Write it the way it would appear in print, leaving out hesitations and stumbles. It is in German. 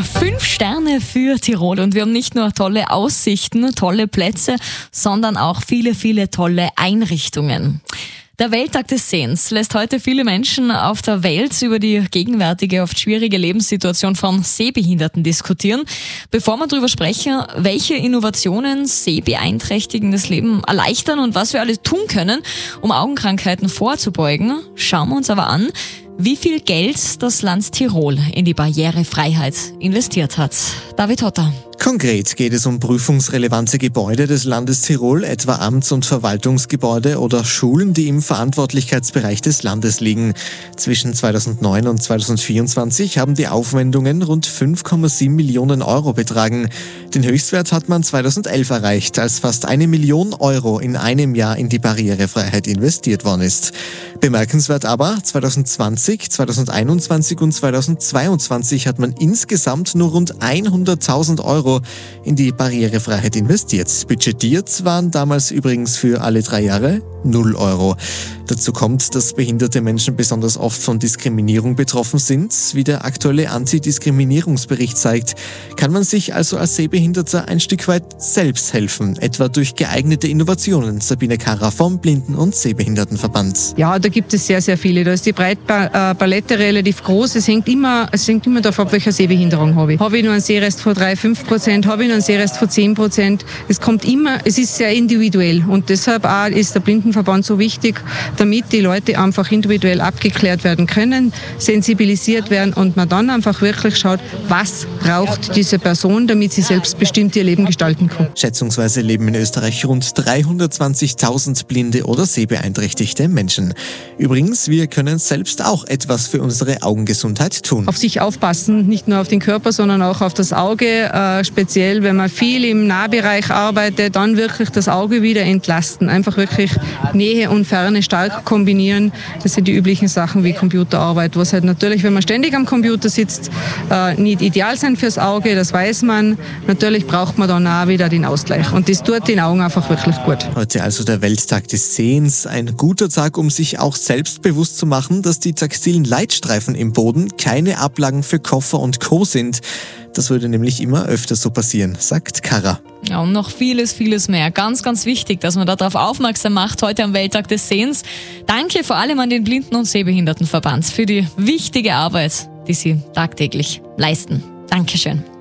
5 Sterne für Tirol und wir haben nicht nur tolle Aussichten, tolle Plätze, sondern auch viele, viele tolle Einrichtungen. Der Welttag des Sehens lässt heute viele Menschen auf der Welt über die gegenwärtige, oft schwierige Lebenssituation von Sehbehinderten diskutieren. Bevor wir darüber sprechen, welche Innovationen sehbeeinträchtigendes Leben erleichtern und was wir alles tun können, um Augenkrankheiten vorzubeugen, schauen wir uns aber an, wie viel Geld das Land Tirol in die Barrierefreiheit investiert hat. David Hotter. Konkret geht es um prüfungsrelevante Gebäude des Landes Tirol, etwa Amts- und Verwaltungsgebäude oder Schulen, die im Verantwortlichkeitsbereich des Landes liegen. Zwischen 2009 und 2024 haben die Aufwendungen rund 5,7 Millionen Euro betragen. Den Höchstwert hat man 2011 erreicht, als fast 1 Million Euro in einem Jahr in die Barrierefreiheit investiert worden ist. Bemerkenswert aber, 2020, 2021 und 2022 hat man insgesamt nur rund 100.000 Euro in die Barrierefreiheit investiert. Budgetiert waren damals übrigens für alle 3 Jahre 0 Euro. Dazu kommt, dass behinderte Menschen besonders oft von Diskriminierung betroffen sind. Wie der aktuelle Antidiskriminierungsbericht zeigt, kann man sich also als Sehbehinderter ein Stück weit selbst helfen, etwa durch geeignete Innovationen. Sabine Karrer vom Blinden- und Sehbehindertenverband. Ja, da gibt es sehr, sehr viele. Da ist die Breitpalette relativ groß. Es hängt immer davon ab, welche Sehbehinderung habe ich. Habe ich nur einen Sehrest von 3-5%, habe ich nur einen Sehrest von 10%. Es ist sehr individuell und deshalb auch ist der Blindenverband so wichtig, damit die Leute einfach individuell abgeklärt werden können, sensibilisiert werden und man dann einfach wirklich schaut, was braucht diese Person, damit sie selbstbestimmt ihr Leben gestalten kann. Schätzungsweise leben in Österreich rund 320.000 blinde oder sehbeeinträchtigte Menschen. Übrigens, wir können selbst auch etwas für unsere Augengesundheit tun. Auf sich aufpassen, nicht nur auf den Körper, sondern auch auf das Auge. Speziell, wenn man viel im Nahbereich arbeitet, dann wirklich das Auge wieder entlasten. Einfach wirklich Nähe und Ferne stark kombinieren. Das sind die üblichen Sachen wie Computerarbeit, was halt natürlich, wenn man ständig am Computer sitzt, nicht ideal sein fürs Auge, das weiß man. Natürlich braucht man dann auch wieder den Ausgleich und das tut den Augen einfach wirklich gut. Heute also der Welttag des Sehens. Ein guter Tag, um sich auch selbst bewusst zu machen, dass die textilen Leitstreifen im Boden keine Ablagen für Koffer und Co. sind. Das würde nämlich immer öfter so passieren, sagt Karrer. Ja, und noch vieles, vieles mehr. Ganz, ganz wichtig, dass man darauf aufmerksam macht, heute am Welttag des Sehens. Danke vor allem an den Blinden- und Sehbehindertenverband für die wichtige Arbeit, die sie tagtäglich leisten. Dankeschön.